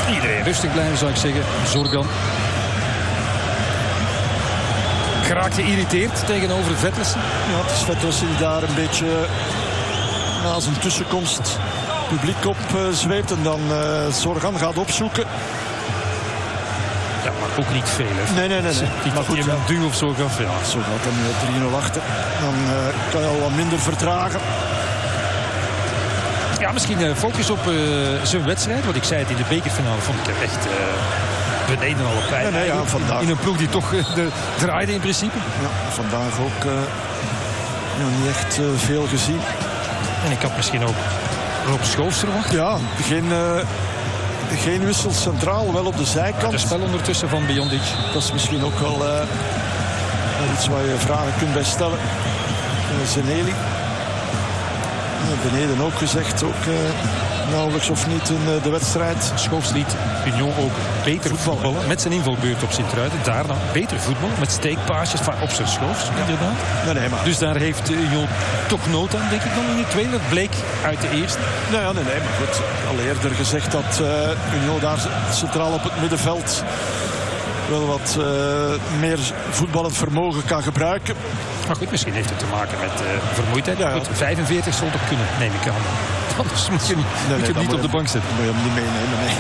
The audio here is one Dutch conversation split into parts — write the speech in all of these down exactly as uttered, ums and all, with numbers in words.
Iedereen rustig blijven, zou ik zeggen. Zorgan. Geraakt geïrriteerd tegenover Vetlesen. Ja, het is Vetlesen die daar een beetje na zijn tussenkomst publiek op uh, zweept. En dan uh, Zorgan gaat opzoeken. Ja, maar ook niet veel. Hè. Nee, nee, nee. nee. Die maar dat hij goed, hem een duw of zo gaf. Ja. Zo gaat hem drie nul achter. Dan uh, kan je al wat minder vertragen. Ja, misschien uh, focus op uh, zijn wedstrijd. Want ik zei het in de bekerfinale, vond ik hem echt uh, beneden alle pijn. Nee, nee, ja, vandaag. In een ploeg die toch uh, de, draaide in principe. Ja, vandaag ook uh, ja, niet echt uh, veel gezien. En ik had misschien ook Rob Schoofs verwacht. Ja, geen, uh, geen wissel centraal, wel op de zijkant. Het spel ondertussen van Biondic. Dat is misschien ook wel uh, iets waar je vragen kunt bij stellen. Uh, Zeneli. Beneden ook gezegd, ook uh, nauwelijks of niet in uh, de wedstrijd. Schoofs liet Union ook beter voetballen, voetballen met zijn invalbeurt op Sint-Truiden. Daarna beter voetbal met steekpaasjes van op zijn Schoofs, inderdaad. Nee, nee, maar... Dus daar heeft Union toch nood aan, denk ik, dan in de tweede. Dat bleek uit de eerste. Nee, nee, nee, maar goed. Al eerder gezegd dat uh, Union daar centraal op het middenveld wel wat uh, meer voetballend vermogen kan gebruiken. Maar goed, misschien heeft het te maken met uh, vermoeidheid. Ja, ja. Goed, vijfenveertig zal toch kunnen, neem ik aan. Anders moet je, niet, nee, moet je nee, hem niet op de bank zetten. Moet je hem niet meenemen, nee.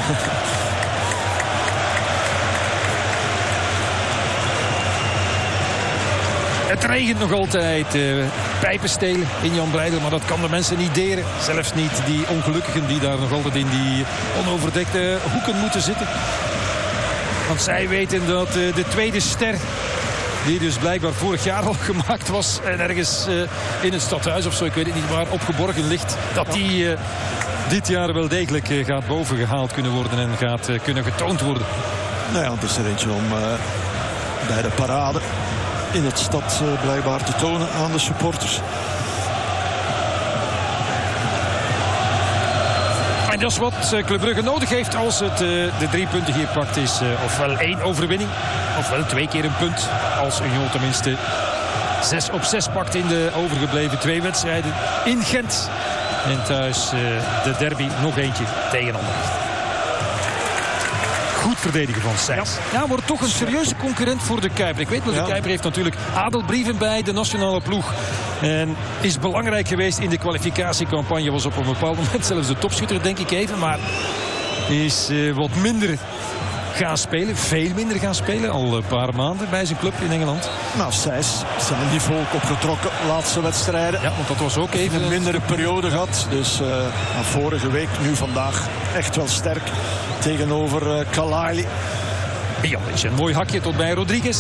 Het regent nog altijd. Uh, pijpen stelen in Jan Breidel. Maar dat kan de mensen niet deren. Zelfs niet die ongelukkigen die daar nog altijd in die onoverdekte hoeken moeten zitten. Want zij weten dat uh, de tweede ster, die dus blijkbaar vorig jaar al gemaakt was en ergens uh, in het stadhuis of zo, ik weet het niet waar, opgeborgen ligt, dat die uh, dit jaar wel degelijk uh, gaat bovengehaald kunnen worden en gaat uh, kunnen getoond worden. Nou ja, het is er eentje om uh, bij de parade in het stad uh, blijkbaar te tonen aan de supporters. En dat is wat Club Brugge nodig heeft als het uh, de drie punten hier pakt. Is uh, ofwel één overwinning, ofwel twee keer een punt. Als Union tenminste zes op zes pakt in de overgebleven twee wedstrijden in Gent. En thuis uh, de derby nog eentje tegen Anderlecht. Goed verdedigen van Sijs. Ja. ja, wordt toch een serieuze concurrent voor de Kuiper. Ik weet wel, de ja. Kuiper heeft natuurlijk adelbrieven bij de nationale ploeg. En is belangrijk geweest in de kwalificatiecampagne. Was op een bepaald moment zelfs de topschutter, denk ik even. Maar is uh, wat minder gaan spelen. Veel minder gaan spelen. Al een paar maanden bij zijn club in Engeland. Nou, Sijs zijn niveau ook opgetrokken. Laatste wedstrijden. Ja, want dat was ook even een mindere periode gehad. Dus uh, vorige week, nu vandaag echt wel sterk. Tegenover uh, Kalaili. Biondic, een mooi hakje tot bij Rodriguez.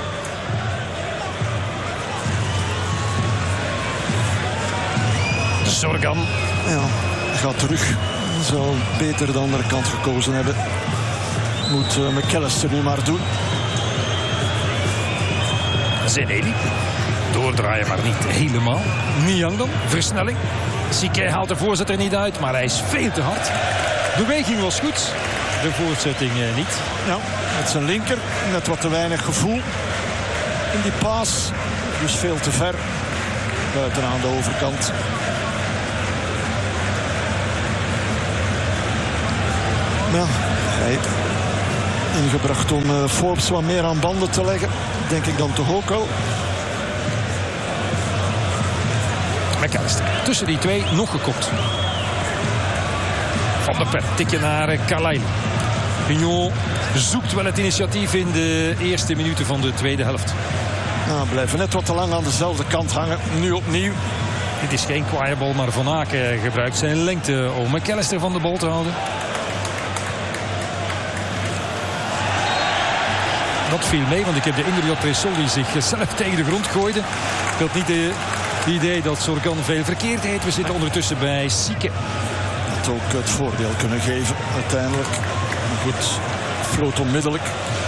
Zorgan. Ja, gaat terug. Zou beter de andere kant gekozen hebben. Moet uh, McAllister nu maar doen. Zeneli. Doordraaien, maar niet helemaal. Niang dan. Versnelling. Sique haalt de voorzet er niet uit, maar hij is veel te hard. Beweging was goed. De voortzetting uh, niet. Ja, met zijn linker. Net wat te weinig gevoel in die paas. Dus veel te ver. Buiten aan de overkant. Ja, hij ingebracht om uh, Forbes wat meer aan banden te leggen. Denk ik dan toch ook wel. McAllister. Tussen die twee nog gekopt. Van der Pen. Tikje naar uh, Kalaili. Union zoekt wel het initiatief in de eerste minuten van de tweede helft. Nou, blijven net wat te lang aan dezelfde kant hangen. Nu opnieuw. Dit is geen kwaaie bal, maar Van Aken gebruikt zijn lengte om McAllister van de bal te houden. Dat viel mee, want ik heb de indruk dat Tresoldi zichzelf tegen de grond gooide. Ik had niet de, het idee dat Zorgan veel verkeerd deed. We zitten ondertussen bij Sique. Dat ook het voordeel kunnen geven uiteindelijk. Maar goed, floot onmiddellijk.